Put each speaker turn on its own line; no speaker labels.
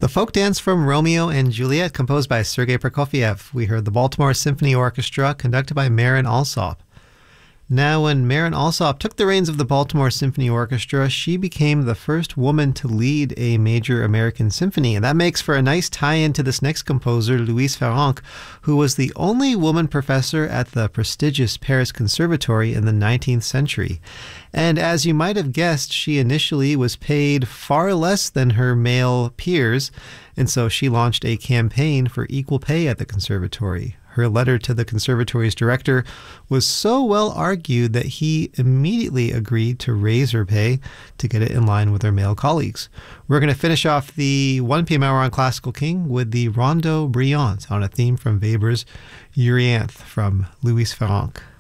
The folk dance from Romeo and Juliet, composed by Sergei Prokofiev. We heard the Baltimore Symphony Orchestra, conducted by Marin Alsop. Now, when Marin Alsop took the reins of the Baltimore Symphony Orchestra, she became the first woman to lead a major American symphony. And that makes for a nice tie-in to this next composer, Louise Farrenc, who was the only woman professor at the prestigious Paris Conservatory in the 19th century. And as you might have guessed, she initially was paid far less than her male peers, and so she launched a campaign for equal pay at the conservatory. Her letter to the conservatory's director was so well argued that he immediately agreed to raise her pay to get it in line with her male colleagues. We're going to finish off the 1 p.m. hour on Classical King with the Rondo Brillante on a theme from Weber's Euryanthe from Louise Farrenc.